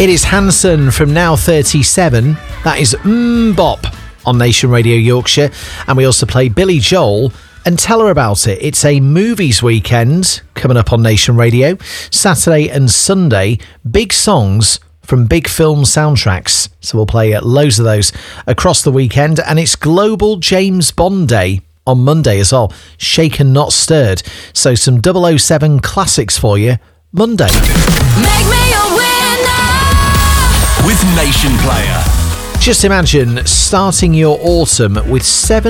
It is Hanson from Now 37. That is Bop on Nation Radio Yorkshire. And we also play Billy Joel and Tell Her About It. It's a movies weekend coming up on Nation Radio. Saturday and Sunday, big songs from big film soundtracks. So we'll play loads of those across the weekend. And it's Global James Bond Day on Monday as well. Shaken Not Stirred. So some 007 classics for you Monday. Make me a winner with Nation Player. Just imagine starting your autumn with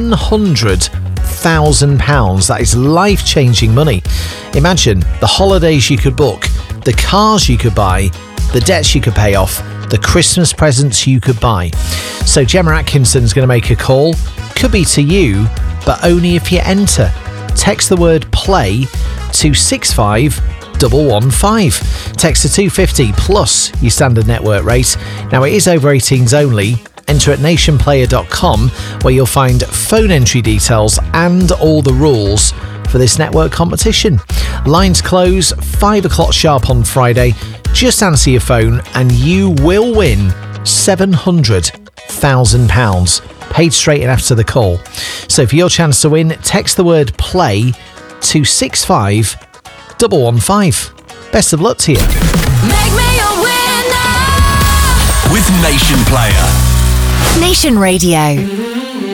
£700,000. That is life-changing money. Imagine the holidays you could book, the cars you could buy, the debts you could pay off, the Christmas presents you could buy. So Gemma Atkinson's going to make a call. Could be to you, but only if you enter. Text the word play to 65115. Text to 250 plus your standard network rate. Now it is over 18s only. Enter at nationplayer.com where you'll find phone entry details and all the rules for this network competition. Lines close 5 o'clock sharp on Friday. Just answer your phone and you will win £700,000 paid straight in after the call. So for your chance to win, text the word play to 65115. Best of luck to you. Make me a winner with Nation Player. Nation Radio.